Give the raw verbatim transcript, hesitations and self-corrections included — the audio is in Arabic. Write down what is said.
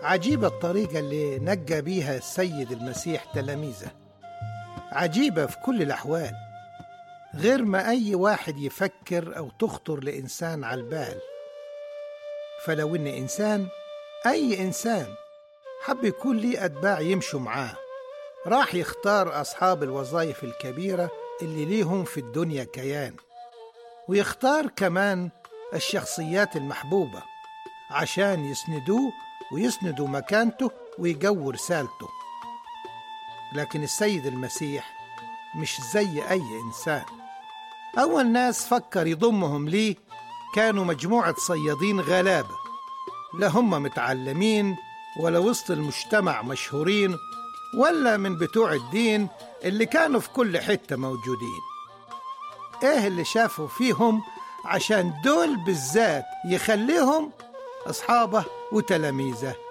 عجيبة الطريقة اللي نجى بيها السيد المسيح تلاميذه، عجيبة في كل الأحوال، غير ما أي واحد يفكر أو تخطر لإنسان على البال. فلو إن إنسان أي إنسان حب يكون ليه أتباع يمشوا معاه، راح يختار أصحاب الوظائف الكبيرة اللي ليهم في الدنيا كيان، ويختار كمان الشخصيات المحبوبة عشان يسندوه ويسندوا مكانته ويقووا رسالته. لكن السيد المسيح مش زي أي إنسان. أول ناس فكر يضمهم ليه كانوا مجموعة صيادين غلابة، لا هم متعلمين ولا وسط المجتمع مشهورين ولا من بتوع الدين اللي كانوا في كل حتة موجودين. إيه اللي شافوا فيهم عشان دول بالذات يخليهم أصحابه وتلاميذه؟